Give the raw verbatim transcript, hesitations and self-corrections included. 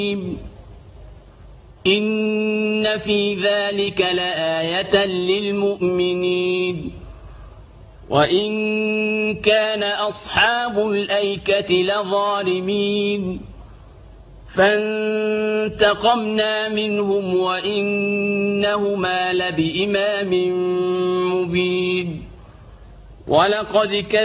إن في ذلك لآية للمؤمنين. وإن كان أصحاب الأيكة لظالمين فانتقمنا منهم وإنهما لبإمام مبين. ولقد